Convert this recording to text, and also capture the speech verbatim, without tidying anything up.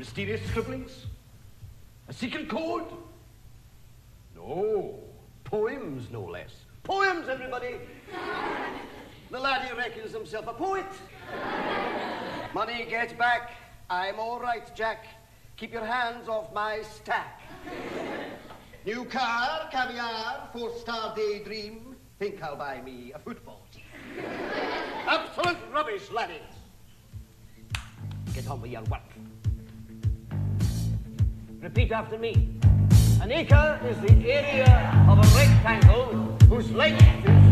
Mysterious scribblings? A secret code? No. Poems, no less. Poems, everybody! The laddie reckons himself a poet. Money get back. I'm all right, Jack. Keep your hands off my stack. New car, caviar, four-star daydream. Think I'll buy me a football team. Absolute rubbish, laddies. Get on with your work. Repeat after me. An acre is the area of a rectangle whose length is